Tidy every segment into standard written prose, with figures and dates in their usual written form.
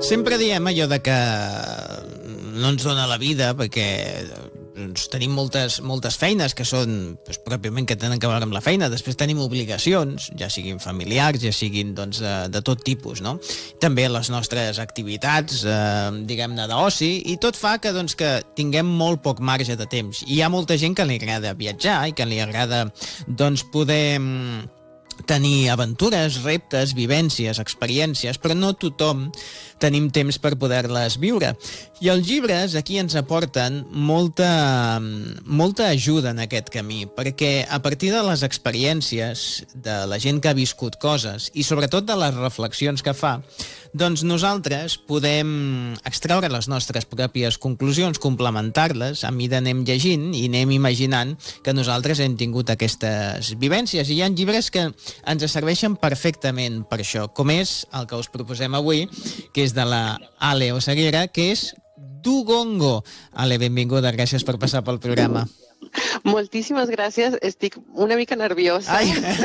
Sempre diem allò de que no ens dona la vida perquè tenim moltes feines que són pròpiament que tenen a veure amb la feina. Després tenim obligacions, ja siguin familiars, ja siguin de tot tipus, no? També les nostres activitats, diguem-ne, d'oci, i tot fa que tinguem molt poc marge de temps. I hi ha molta gent que li agrada viatjar i que li agrada poder tenir aventures, reptes, vivències, experiències, però no tothom tenim temps per poder-les viure. I els llibres aquí ens aporten molta ajuda en aquest camí, perquè a partir de les experiències de la gent que ha viscut coses i sobretot de les reflexions que fa, doncs nosaltres podem extraure les nostres pròpies conclusions, complementar-les, a mesura anem llegint i anem imaginant que nosaltres hem tingut aquestes vivències. I hi ha llibres que ens serveixen perfectament per això, com és el que us proposem avui, que és de la Ale Oseguera, que és Dugongo. Ale, benvinguda, gràcies per passar pel programa. Moltíssimes gràcies, estic una mica nerviosa.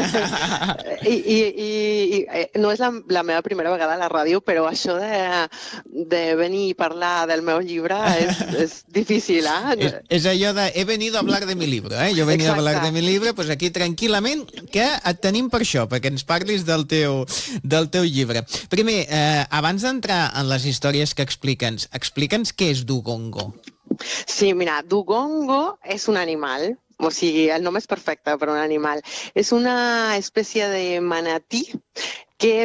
I no és la meva primera vegada a la ràdio, però això de venir i parlar del meu llibre és difícil, eh? És allò de he venido a hablar de mi libro, eh? Jo he venido a hablar de mi libro, doncs aquí tranquil·lament, que et tenim per això, perquè ens parlis del teu llibre. Primer, abans d'entrar en les històries que explica'ns què és Dugongo. Sí, mira, Dugongo és un animal, o sigui, el nom és perfecte per un animal. És una espècie de manatí que